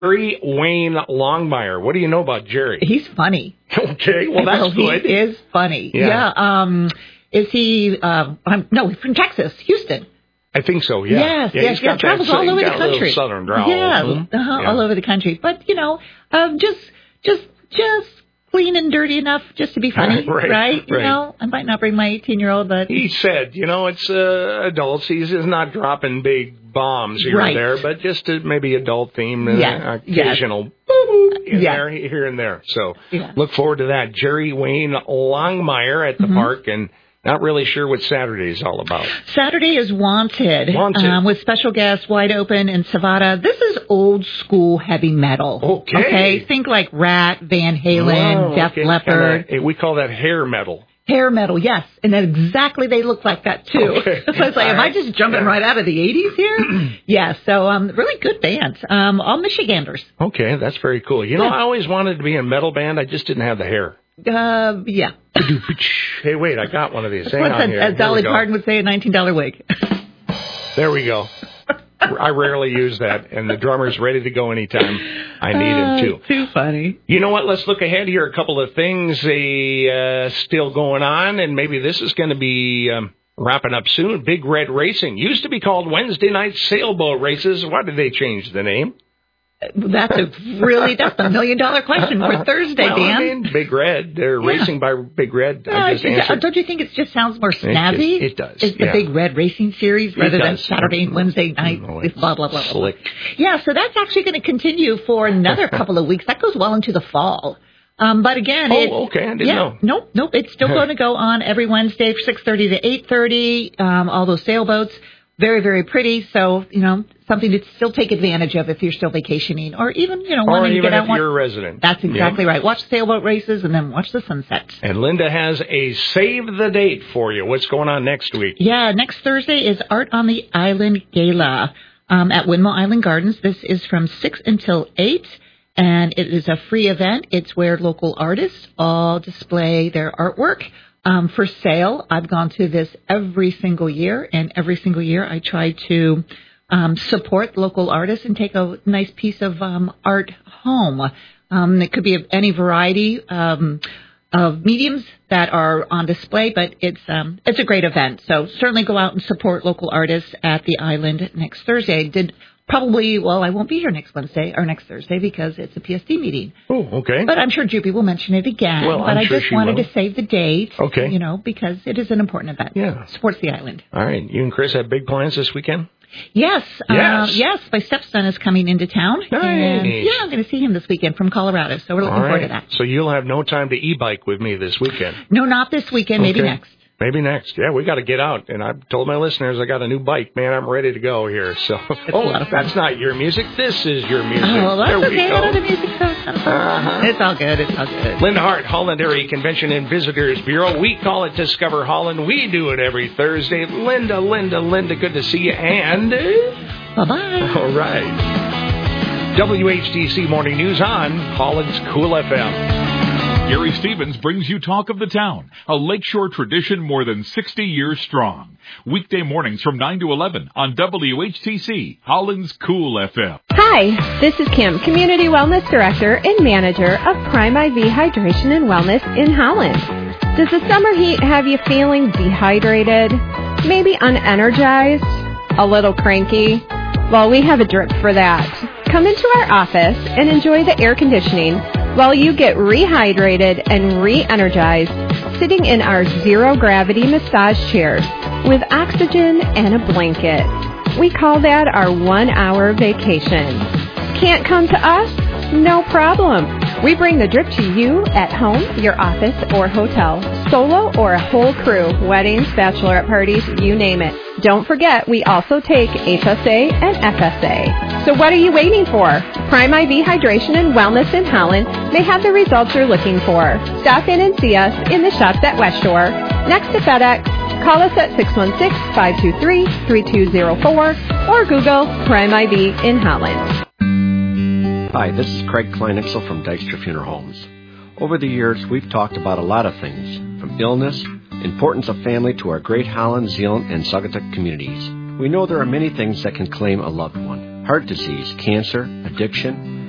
Jerry Wayne Longmire. What do you know about Jerry? He's funny. Okay, well, that's good. He is funny. Yeah. Is he, no, from Texas, Houston. I think so, yeah. Yes. Travels all over the country. Southern drawl. Yeah, all over the country. But, just clean and dirty enough just to be funny, right? You know, I might not bring my 18-year-old, but... He said, it's adults. He's not dropping big bombs here and there, but just maybe adult theme and occasional there, here and there. So look forward to that. Jerry Wayne Longmire at the park, and not really sure what Saturday is all about. Saturday is Wanted. With special guests, Wide Open and Savada. This is old school heavy metal. Okay. Think like Rat, Van Halen, Def Leppard. We call that hair metal. Hair metal, yes. And then exactly they look like that, too. Okay. So it's like, am I just jumping right out of the 80s here? Yeah, so really good bands. All Michiganders. Okay, that's very cool. I always wanted to be in a metal band. I just didn't have the hair. Yeah. Hey, wait, I got one of these. Hang on here. As Dolly Parton would say, a $19 wig. There we go. I rarely use that, and the drummer's ready to go anytime I need him to. Too funny. You know what? Let's look ahead here. A couple of things still going on, and maybe this is going to be wrapping up soon. Big Red Racing. Used to be called Wednesday Night Sailboat Races. Why did they change the name? That's the $1 million question for Thursday, Dan. Big Red. They're racing by Big Red. Don't you think it just sounds more snazzy? It does. It's the Big Red Racing Series rather than Saturday and Wednesday night. Blah, blah, blah. Slick. Yeah, so that's actually going to continue for another couple of weeks. That goes well into the fall. But again, okay, I didn't know. Nope. It's still going to go on every Wednesday from 6:30 to 8:30. All those sailboats. Very, very pretty. So, something to still take advantage of if you're still vacationing or even, wanting to get out. Or even if you're a resident. That's exactly right. Watch sailboat races and then watch the sunset. And Linda has a save the date for you. What's going on next week? Yeah, next Thursday is Art on the Island Gala at Windmill Island Gardens. This is from 6 until 8. And it is a free event. It's where local artists all display their artwork. For sale. I've gone to this every single year, and every single year I try to support local artists and take a nice piece of art home. It could be of any variety of mediums that are on display, but it's a great event. So certainly go out and support local artists at the island next Thursday. I won't be here next Thursday because it's a PSD meeting. Oh, okay. But I'm sure Droopy will mention it again. Well, but I just wanted to save the date. Okay. Because it is an important event. Yeah. Supports the island. All right. You and Chris have big plans this weekend? Yes. Yes. My stepson is coming into town. Nice. And, I'm going to see him this weekend from Colorado. So we're looking forward to that. So you'll have no time to e-bike with me this weekend? No, not this weekend. Maybe next. Maybe next. Yeah, we got to get out. And I've told my listeners I got a new bike. Man, I'm ready to go here. So, that's not your music. This is your music. Oh, that's there okay. I know the music stuff. It's all good. It's all good. Linda Hart, Holland Area Convention and Visitors Bureau. We call it Discover Holland. We do it every Thursday. Linda, good to see you. And bye-bye. All right. WHTC Morning News on Holland's Cool FM. Gary Stevens brings you Talk of the Town, a lakeshore tradition more than 60 years strong. Weekday mornings from 9 to 11 on WHTC, Holland's Cool FM. Hi, this is Kim, Community Wellness Director and Manager of Prime IV Hydration and Wellness in Holland. Does the summer heat have you feeling dehydrated, maybe unenergized, a little cranky? Well, we have a drip for that. Come into our office and enjoy the air conditioning while you get rehydrated and re-energized sitting in our zero-gravity massage chairs with oxygen and a blanket. We call that our 1-hour vacation. Can't come to us? No problem. We bring the drip to you at home, your office, or hotel. Solo or a whole crew, weddings, bachelorette parties, you name it. Don't forget, we also take HSA and FSA. So what are you waiting for? Prime IV Hydration and Wellness in Holland may have the results you're looking for. Stop in and see us in the shops at West Shore, next to FedEx. Call us at 616-523-3204 or Google Prime IV in Holland. Hi, this is Craig Kleinixel from Dykstra Funeral Homes. Over the years, we've talked about a lot of things, from illness, importance of family, to our great Holland, Zeeland, and Saugatuck communities. We know there are many things that can claim a loved one. Heart disease, cancer, addiction,